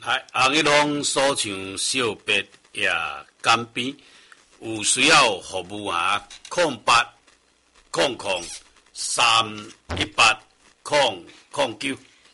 红一龙所唱小白也干边，有需要服务啊0800-318-009。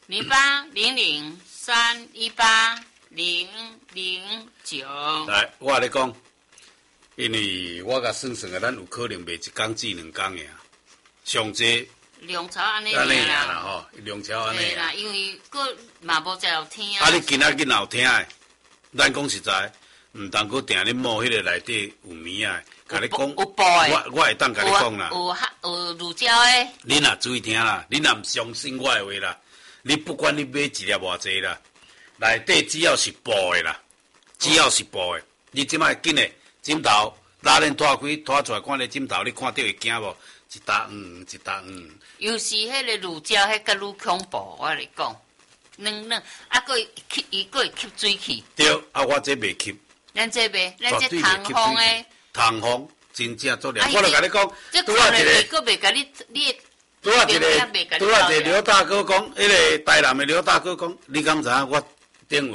0800-318-009。 来，我跟你讲，因为我甲算算啊，咱有可能卖一工至2工的啊，上济。 量潮安尼啦啦， 吼，量潮安尼。 对啦，因为佫嘛无才有听啊。 啊，你今仔日有听的，咱讲实在，毋通佫定咧摸迄个内底有物啊，甲你讲。 有布的。 我会当甲你讲啦。 有乳胶的。 你若注意听啦，你若毋相信我的话啦，你不管你买一粒偌济啦，内底只要是布的啦，只要是布的，你即摆紧的枕头拉链拖开拖出来看咧枕头，你看到会惊无？一搭一搭又是迄个乳胶，迄个愈恐怖，我来讲，软，啊，佫吸，伊佫会吸水气。 对，啊，我这袂吸。 咱这袂，咱这通风的。 通风真正做了，我就甲你讲， 拄啊一个，佫袂甲你。 拄啊一个刘大哥讲，迄个台南的刘大哥讲，你敢知影我顶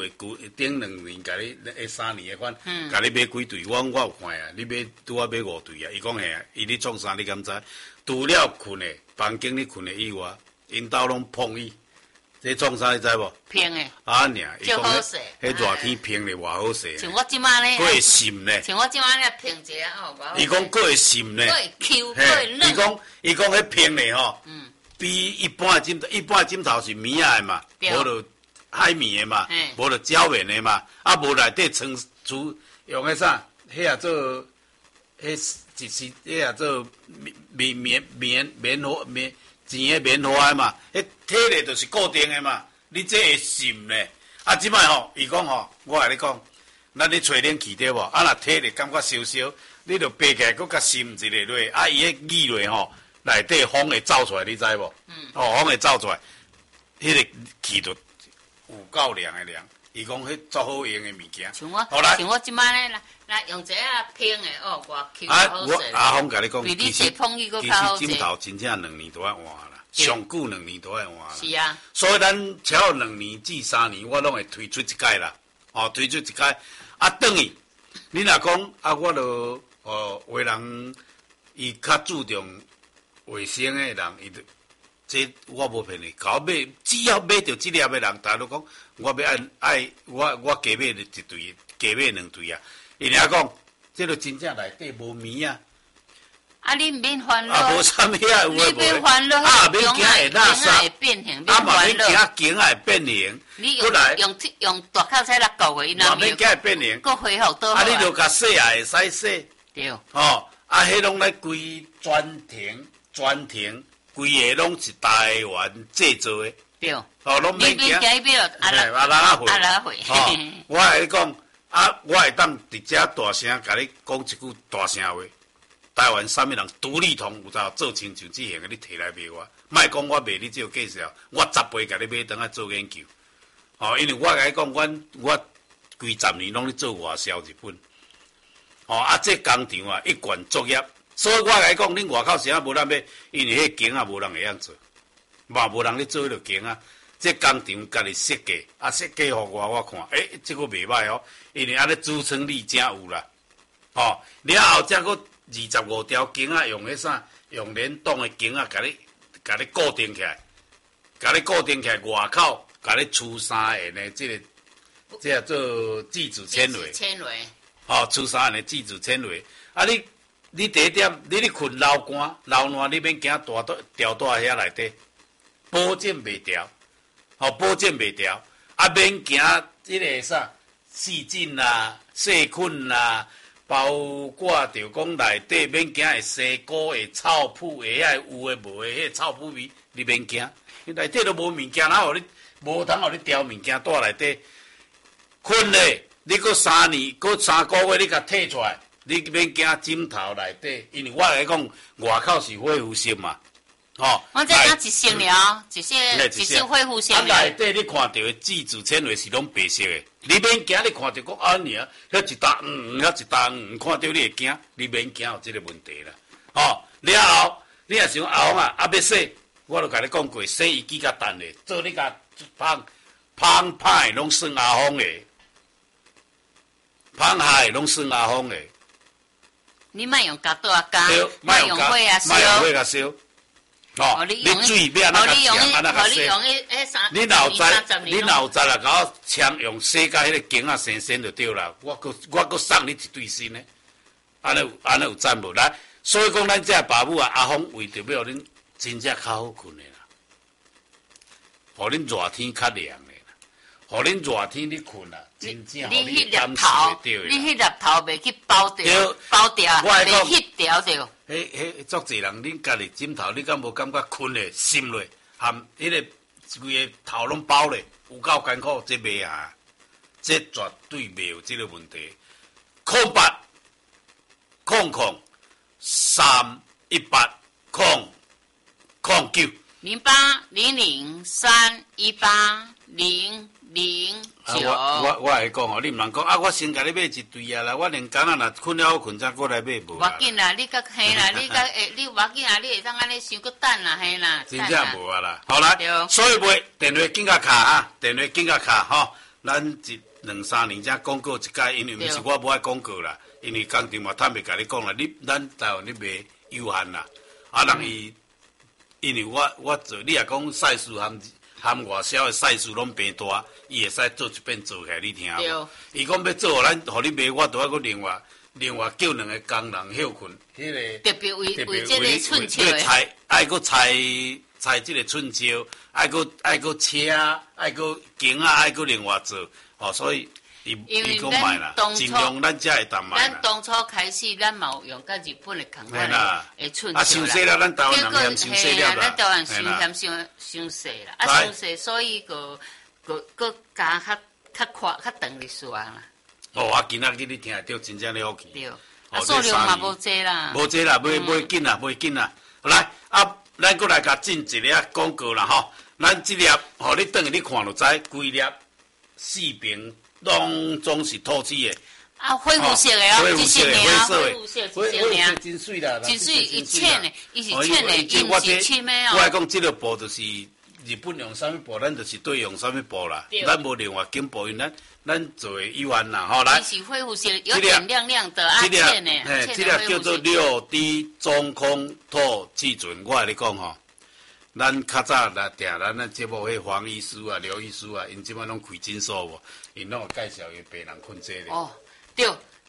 2年甲你3年的款，甲你买几对？我有看啊，你买拄啊买5对啊。伊讲嘿啊，伊咧创啥？你敢知？除了困的房间咧困的以外，因兜拢碰伊。这创啥你知无？ 平的。 啊，尔，伊讲迄热天平咧偌好势。 像我即摆咧。 佫会渗咧。 像我即摆咧平者哦， 伊讲佫会渗咧。 佫会 Q，佫会嫩。 伊讲迄平咧吼，比一般的枕头是棉仔的嘛，无就海绵的嘛，无就胶棉的嘛，啊无内底层出用迄啥，迄啊做，迄就是迄啊做棉花钱的棉花的嘛，迄体咧就是固定的嘛，你这会渗咧。啊，即摆吼，伊讲吼，我甲你讲，咱咧吹冷气对无？啊，若体咧感觉烧烧，你着爬起来佫甲渗一个落，啊，伊迄挤落吼，内底风会走出来，你知无？风会走出来，迄个气就有够凉的凉。伊讲迄足好用的物件。 像我即摆咧来用一下平的哦，我 Q 好势。 我阿峰甲你讲， 比你坐碰椅佫较好势。其实枕头真正2年都爱换啦，上久2年都爱换啦。 是啊。 所以咱超2年至3年，我拢会推出一届啦。推出一届。啊，等于你若讲啊，我就有人伊较注重卫生的人，伊就这我无骗你，搞买只要买到这粒的人，大都讲我要爱我加买一对，加买2对啊。伊俩讲，这就真正内底无棉啊。 啊，你免烦恼。 啊，无啥物啊，有诶无。 你免烦恼， 啊，免惊会拉沙， 会变形， 啊嘛免惊颈会变形。 你用大口彩6个月，伊嘛免惊会变形， 佫恢复倒。 啊，你著甲洗也会使洗。 对。 啊，迄拢咧规专庭，规个拢是台湾制造诶。 对。 拢免惊。 你免阿拉会。 我甲你讲，我会当直接大声甲你讲一句大声话。台湾啥物人独立通有咋做亲像这样的，你摕来卖我，莫讲我卖你这个介绍，我10倍甲你买等下做研究。因为我甲你讲，我规10年拢咧做外销日本。这工厂啊，一贯作业，所以我甲你讲，恁外口时啊无人买，因为迄间啊无人会晓做，嘛无人咧做迄个间啊。这工厂家己设计，设计互我看，这个袂歹哦，因为安尼支撑力真有啦。了后则个。25条绳啊，用迄啥？用联动的绳啊，甲你固定起来，外口甲你粗3元的这做自主纤维。粗3元的自主纤维。啊，你第一点，你咧困流汗、流汗，你免惊掉在遐内底，保证袂掉。保证袂掉。啊，免惊这个啥细菌啦、细菌啦。包括着讲内底免惊会生菇、会臭腐、会有诶无诶，迄臭腐味你免惊，因内底都无物件，哪互你无通互你调物件带内底。困咧，你搁3年、搁3个月，你甲摕出来，你免惊枕头内底，因为我来讲外口是恢复性嘛， 我这讲一升了，一升恢复性。 内底你看到的自主纤维是拢白色的。你免惊，你看到讲啊，遐一搭遐一搭看到你会惊，你免惊有这个问题啦。了后你若想后啊，要洗，我就甲你讲过，洗衣机较淡的，做你甲放芳歹拢算阿峰的，芳害拢算阿峰的。 你莫用角度啊加， 莫用火啊烧， 莫用火啊烧。哦，你水要安怎甲呛，安怎甲洗？你若有知啦，甲我枪用洗甲迄个茎仔生生就对啦。我搁送你一对新的，安尼有赞无？来，所以讲咱这爸母啊，阿峰为着要互恁真正较好困的啦，互恁热天较凉的啦，互恁热天你困啊，真正互你感受会到的。 你迄粒头袂去包掉，袂翕掉着。 迄足侪人，恁家己枕头，你敢无感觉困咧、心咧，含迄个规个头拢包咧，有够艰苦，这袂啊，这绝对袂有这个问题。0800 318 009。 0800 318 009。 我来讲哦，你毋通讲啊！我先甲你买一对啊啦，我连工仔若困了好困，才过来买无。 无要紧啦，你甲嘿啦，你甲你无要紧啊，你会当安尼想，搁等啦，嘿啦。 真正无啊啦，好来，所以买电话紧甲卡啊，电话紧甲卡吼，咱一2、3年才广告一届，因为毋是我无爱广告啦，因为工厂嘛坦白甲你讲啦，咱台湾你卖有限啦，啊人伊，因为我做，你若讲赛事含外销的赛事拢变大，伊会使做一遍做起来，你听无？伊讲要做，咱互你卖，我都要搁另外叫2个工人休困，迄个特别为这个寸秋的， 爱搁裁这个寸秋，爱搁车，爱搁茎啊，爱搁另外做，哦，所以伊讲卖啦，尽量咱才会当卖啦。 咱当初开始，咱嘛有用甲日本的共款的寸秋啦。啊，伤细了，咱台湾人嫌伤细了啦。 咱台湾嫌伤细啦，啊，伤细，所以个加较宽较长的线啦。 哦，啊，今仔日你听得到，真正了不起。 对，啊，数量嘛无济啦。 无济啦，袂紧啦，袂紧啦。来，啊，咱过来甲进一粒广告啦吼。咱这粒，吼，你等下你看就知，规粒四边拢总是土漆的。 啊，灰红色的哦， 灰红色的， 灰红色， 真水啦， 真水，伊浅的，伊是浅的，伊毋是深的哦。 我来讲，这个布就是日本用啥物布，咱就是对用啥物布啦。咱无另外紧布，因咱做的有限啦，吼来。 伊是灰红色，有点亮亮的啊，浅的， 这粒叫做6D 中空透气船，我来你讲吼。咱较早来定咱节目迄黄医师啊、刘医师啊，因即摆拢开诊所无，因拢有介绍伊病人困这咧。 哦，对，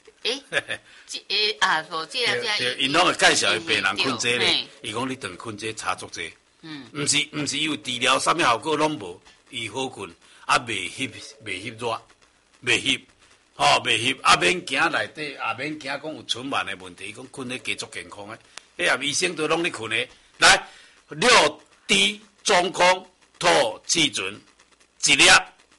对，因拢会介绍伊病人困这咧。伊讲你等困这差足济，毋是有治疗啥物效果拢无，伊好困，啊袂翕热，袂翕，吼袂翕，啊免惊内底，也免惊讲有春晚的问题，讲困咧加足健康诶，迄医生都拢咧困诶。来，6D 中空透气船，一粒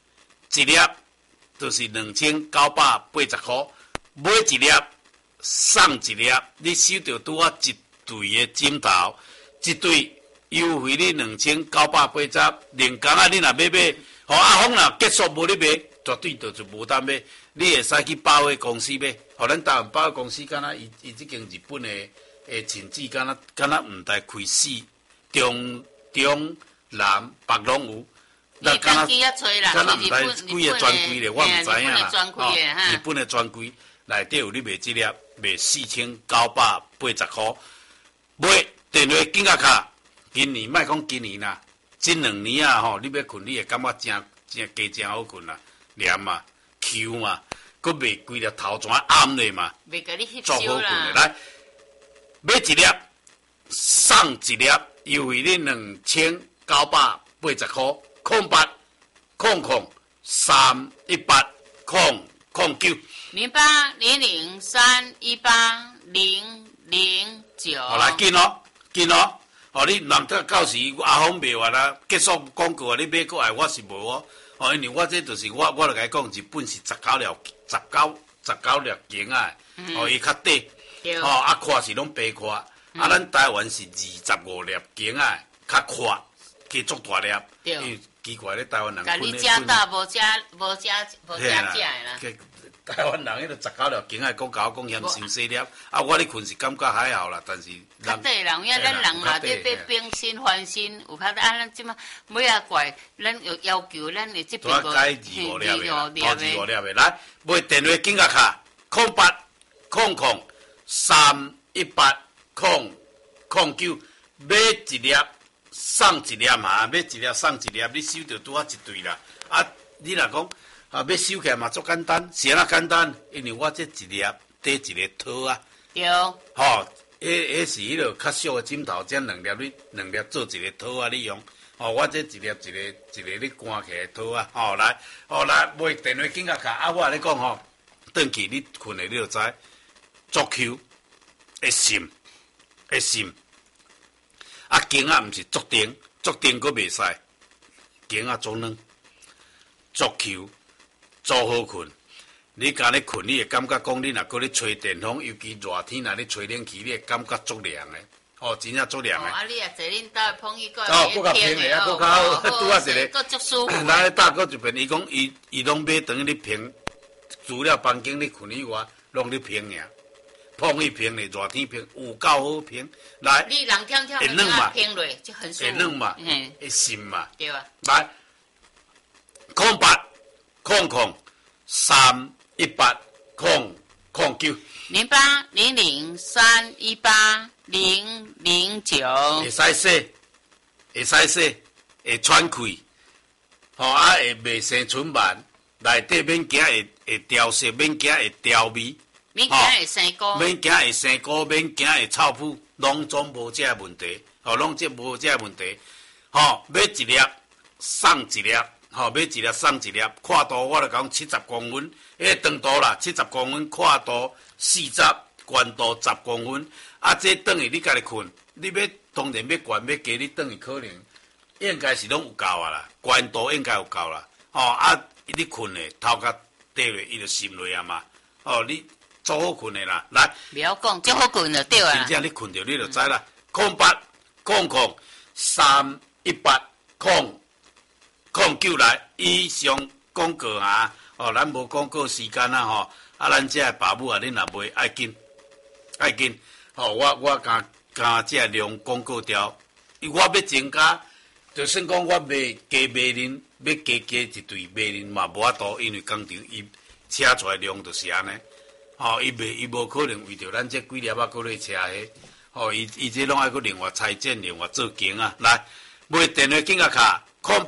就是2980块，买一粒送一粒，你收到拄啊一对的枕头，一对优惠你2980，连工啊你若要买，互阿峰若结束无你买，绝对就是无当买，你会使去百货公司买，互咱台湾百货公司敢若伊即间日本的寝具敢若毋知开4中南北拢有。 你当机啊吹啦， 敢若毋知几个专柜咧，我毋知影啦。日本的专柜内底有你卖这粒，卖4980块。买电话紧甲卡，今年莫讲今年啦，这2年啊吼，你要困你会感觉真好困啦，黏嘛、Q 嘛，佮卖规粒头全暗咧嘛， 袂甲你翕足好烧啦。 困的。来，买一粒送一粒，优惠你2980块。0800 318 009。 0800 318 009。 好来紧哦，哦，你人到时阿峰卖完啦，结束广告啊，你买过来我是无哦。哦，因为我这就是我就甲你讲，日本是19粒茎啊，哦，伊较短，哦，啊宽是拢白宽，啊，咱台湾是25粒茎啊，较宽，加足大粒。奇怪咧，台湾人甲你食到无食的啦。 台湾人迄个19了，境外讲甲我讲嫌伤细粒，啊，我咧困是感觉还好啦，但是较对啦，因为咱人嘛，要变心翻新，有较啊，咱即马尾啊怪，咱有要求，咱的这边个改2、5粒的，2、5粒的，来买电话紧甲卡0800-318-009，买一粒送一粒嘛，买一粒送一粒，你收到拄啊一对啦，啊，你若讲。啊，要收起来嘛，足简单，是安那简单，因为我这一粒缀一个套啊。 对。 吼，迄是迄个较俗的枕头，这2粒你2粒做一个套啊，你用。吼，我这一粒一个你关起来套啊。吼，来，买电话紧甲卡，啊，我咧讲吼，转去你困的你就知，足 Q， 会心。啊，颈啊毋是足顶佫袂使，颈啊足软，足 Q。足好困，你今日困，你会感觉讲你若搁咧吹电风，尤其热天若咧吹冷气，你会感觉足凉诶。哦，真正足凉诶。 啊，你啊坐恁兜的碰伊个， 哦，搁较平诶，啊，搁较好，拄啊一个。 搁足舒服。 咱咧搭搁一遍，伊讲伊拢买等于咧平，除了房间咧困以外，拢咧平尔。碰伊平咧，热天平，有够好平。来， 你人跳跳， 会软嘛？ 平落就很舒服。 会软嘛？会心嘛？对啊。来，0800-318-009。 0800-318-009。 会使洗，会喘气，吼啊会袂生春螨，内底免惊会掉色，免惊会掉味， 免惊会生菇， 免惊会生菇，免惊会臭腐，拢总无这问题，吼，拢这无这问题，吼，买一粒送一粒。吼，买一粒送一粒，跨度我就讲70公分，长度啦70公分，跨度40，宽度10公分。啊，这等于你家己困，你要当然要悬要低，你等于可能应该是拢有够啊啦，宽度应该有够啦。吼啊，你困咧头壳底落，伊就渗落啊嘛。哦，你足好困的啦，来。 不要讲，足好困就对啊。 真正你困着你就知啦。0800-318-009来，以上广告啊，哦，咱无广告时间啊，吼，啊，咱这爸母啊，恁若买爱紧，吼，我加这量广告条，我要增加，就算讲我加卖恁，要加一对卖恁嘛无法度，因为工厂伊车出来量就是安尼，吼，伊无可能为着咱这几粒啊，搁咧车迄，吼，伊这拢爱搁另外裁剪，另外做件啊，来，买电话紧甲卡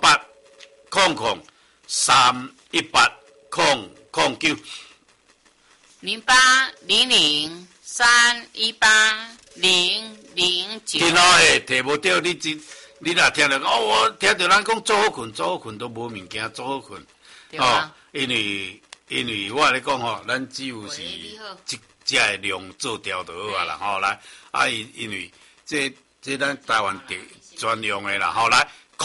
0800-318-009。 0800-318-009。 听好诶，摕无到你若听着讲，哦，我听着咱讲做好困都无物件做好困，哦，因为我咧讲吼，咱只有是这个量做掉就好啊啦，吼来，啊因为这咱台湾的专用的啦，吼来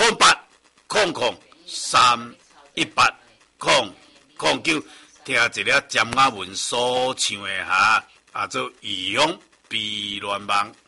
0800-318-009，听一个詹雅文所唱的哈，做《义勇避乱梦》。